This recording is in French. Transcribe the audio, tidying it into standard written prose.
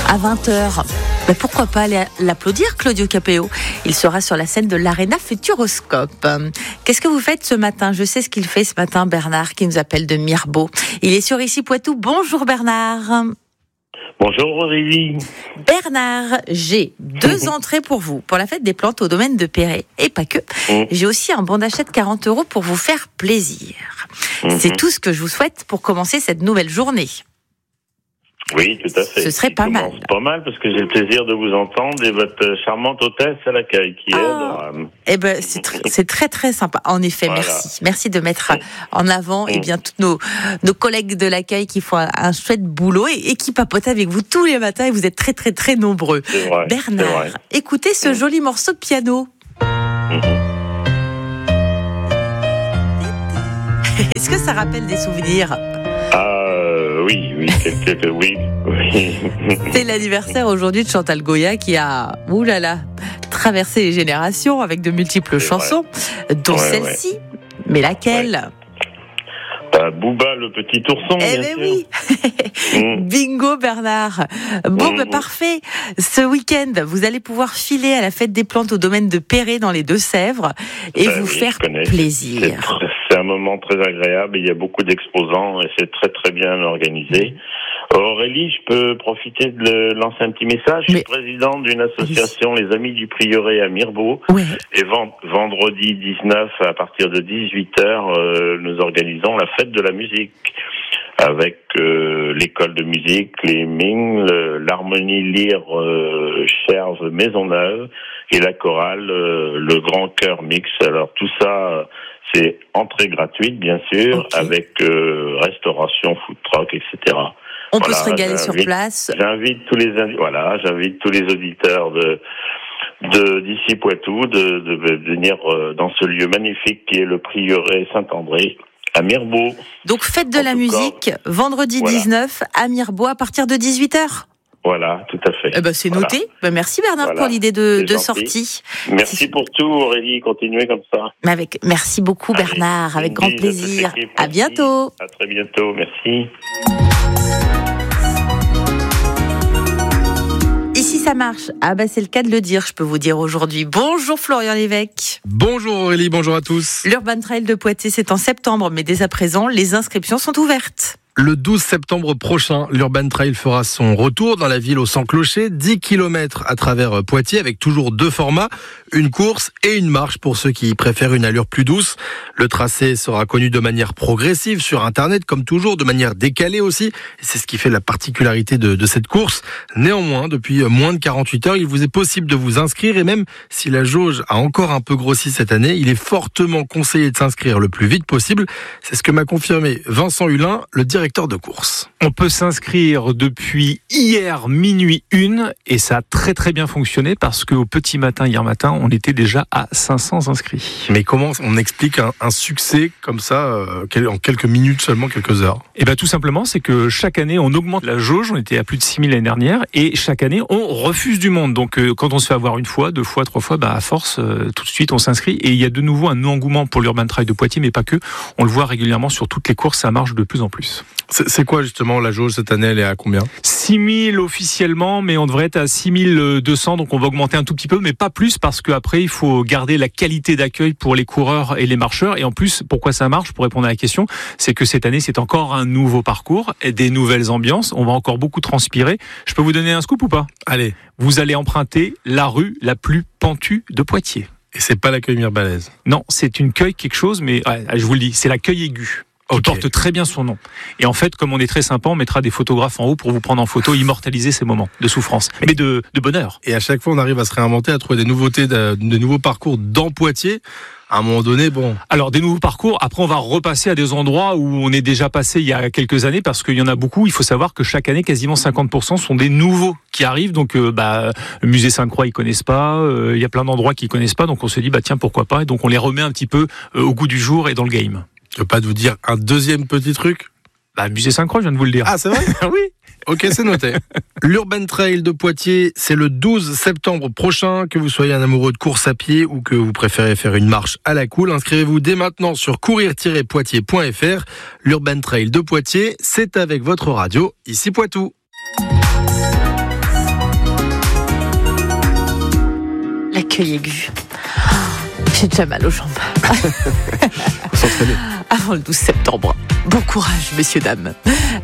à 20h. Mais pourquoi pas aller l'applaudir, Claudio Capéo? Il sera sur la scène de l'Arena Futuroscope. Qu'est-ce que vous faites ce matin? Je sais ce qu'il fait ce matin, Bernard, qui nous appelle de Mirbeau. Il est sur Ici Poitou. Bonjour Bernard. Bonjour Aurélie. Bernard, j'ai 2 entrées pour vous, pour la fête des plantes au domaine de Perret. Et pas que. J'ai aussi un bon d'achat de 40 € pour vous faire plaisir. C'est tout ce que je vous souhaite pour commencer cette nouvelle journée. Oui, tout à fait. Ce serait pas mal. Pas mal parce que j'ai le plaisir de vous entendre et votre charmante hôtesse à l'accueil qui est adorable. Eh ben, c'est très très sympa. En effet, voilà. Merci de mettre en avant bien tous nos collègues de l'accueil qui font un chouette boulot et qui papotent avec vous tous les matins et vous êtes très très très nombreux. C'est vrai, Bernard, écoutez ce joli morceau de piano. Est-ce que ça rappelle des souvenirs? Oui. C'est l'anniversaire aujourd'hui de Chantal Goya qui a, traversé les générations avec de multiples chansons, dont celle-ci. Mais laquelle? Booba, le petit ourson, bien sûr. Oui. Bingo Bernard. Bon, parfait. Ce week-end, vous allez pouvoir filer à la fête des plantes au domaine de Perret dans les Deux-Sèvres et vous faire plaisir. C'est un moment très agréable. Il y a beaucoup d'exposants et c'est très très bien organisé. Aurélie, je peux profiter de lancer un petit message. Je suis président d'une association, les Amis du Prieuré à Mirbeau. Et vendredi 19, à partir de 18h, nous organisons la fête de la musique avec l'école de musique, les Ming, l'harmonie lyre Cherves Maisonneuve et la chorale, le grand chœur mix. Alors tout ça, c'est entrée gratuite, bien sûr, avec restauration, food truck, etc. On peut se régaler sur place. J'invite tous les auditeurs d'ici Poitou de venir dans ce lieu magnifique qui est le Prieuré Saint-André à Mirbeau. Donc fête de la musique, vendredi 19 à Mirbeau à partir de 18h. Voilà, tout à fait. C'est noté. Merci Bernard pour l'idée de sortie. Merci pour tout Aurélie, continuez comme ça. Merci beaucoup Bernard, avec grand plaisir. À bientôt. À très bientôt, merci. Ici ça marche. C'est le cas de le dire, je peux vous dire aujourd'hui. Bonjour Florian Lévesque. Bonjour Aurélie, bonjour à tous. L'Urban Trail de Poitiers, c'est en septembre, mais dès à présent, les inscriptions sont ouvertes. Le 12 septembre prochain, l'Urban Trail fera son retour dans la ville au Sans-Clocher, 10 km à travers Poitiers avec toujours 2 formats, une course et une marche pour ceux qui préfèrent une allure plus douce. Le tracé sera connu de manière progressive sur Internet, comme toujours, de manière décalée aussi. Et c'est ce qui fait la particularité de cette course. Néanmoins, depuis moins de 48 heures, il vous est possible de vous inscrire et même si la jauge a encore un peu grossi cette année, il est fortement conseillé de s'inscrire le plus vite possible. C'est ce que m'a confirmé Vincent Hulin, le directeur de course. On peut s'inscrire depuis hier minuit 1 et ça a très très bien fonctionné parce qu'au petit matin, hier matin, on était déjà à 500 inscrits. Mais comment on explique un succès comme ça en quelques minutes seulement, quelques heures? Tout simplement, c'est que chaque année, on augmente la jauge. On était à plus de 6000 l'année dernière et chaque année, on refuse du monde. Donc quand on se fait avoir 1 fois, 2 fois, 3 fois, à force, tout de suite, on s'inscrit. Et il y a de nouveau un engouement pour l'Urban Trail de Poitiers, mais pas que. On le voit régulièrement sur toutes les courses, ça marche de plus en plus. C'est quoi justement la jauge cette année? Elle est à combien? 6000 officiellement, mais on devrait être à 6200, donc on va augmenter un tout petit peu, mais pas plus, parce qu'après il faut garder la qualité d'accueil pour les coureurs et les marcheurs. Et en plus, pourquoi ça marche, pour répondre à la question, c'est que cette année c'est encore un nouveau parcours et des nouvelles ambiances. On va encore beaucoup transpirer. Je peux vous donner un scoop ou pas? Allez. Vous allez emprunter la rue la plus pentue de Poitiers. Et c'est pas l'accueil Mirbalaise? Non, c'est une cueille quelque chose, mais je vous le dis, c'est la cueille aiguë. Qui porte très bien son nom. Et en fait, comme on est très sympa, on mettra des photographes en haut pour vous prendre en photo, immortaliser ces moments de souffrance, mais de bonheur. Et à chaque fois, on arrive à se réinventer, à trouver des nouveautés, des nouveaux parcours dans Poitiers. À un moment donné, Alors, des nouveaux parcours, après on va repasser à des endroits où on est déjà passé il y a quelques années, parce qu'il y en a beaucoup. Il faut savoir que chaque année, quasiment 50% sont des nouveaux qui arrivent. Donc, le musée Sainte-Croix, ils connaissent pas. Il y a plein d'endroits qu'ils connaissent pas. Donc, on se dit, tiens, pourquoi pas. Et donc, on les remet un petit peu au goût du jour et dans le game. Je peux pas vous dire un deuxième petit truc? Musée Sainte-Croix, je viens de vous le dire. Ah, c'est vrai? Oui. Ok, c'est noté. L'Urban Trail de Poitiers, c'est le 12 septembre prochain. Que vous soyez un amoureux de course à pied ou que vous préférez faire une marche à la cool, inscrivez-vous dès maintenant sur courir-poitiers.fr. L'Urban Trail de Poitiers, c'est avec votre radio, Ici Poitou. accueil aigu. J'ai déjà mal aux jambes. Faut s'entraîner. Avant le 12 septembre. Bon courage, messieurs, dames.